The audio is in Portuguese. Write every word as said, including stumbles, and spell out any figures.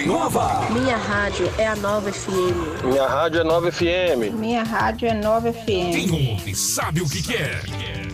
Nova. Minha rádio é a Nova F M. Minha rádio é Nova F M. Minha rádio é Nova F M. Quem ouve sabe o que quer.